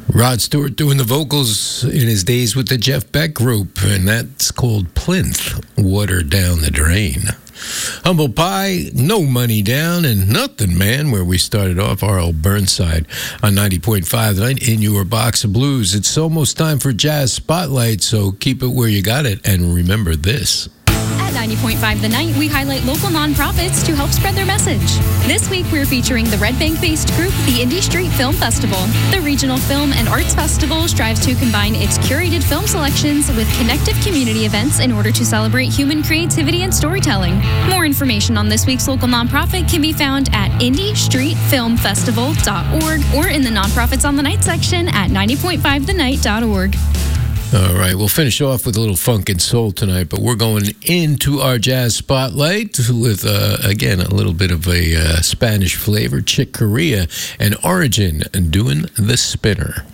Rod Stewart doing the vocals in his days with the Jeff Beck Group, and that's called Plinth, Water Down the Drain. Humble Pie, No Money Down, and Nothing Man, where we started off, R.L. Burnside on 90.5 tonight in your box of blues. It's almost time for Jazz Spotlight, so keep it where you got it, and remember this. At 90.5 The Night, we highlight local nonprofits to help spread their message. This week, we're featuring the Red Bank-based group, the Indie Street Film Festival. The regional film and arts festival strives to combine its curated film selections with connective community events in order to celebrate human creativity and storytelling. More information on this week's local nonprofit can be found at indiestreetfilmfestival.org or in the Nonprofits on the Night section at 90.5thenight.org. All right, we'll finish off with a little funk and soul tonight, but we're going into our Jazz Spotlight with, again, a little bit of a Spanish flavor, Chick Corea and Origin doing the spinner.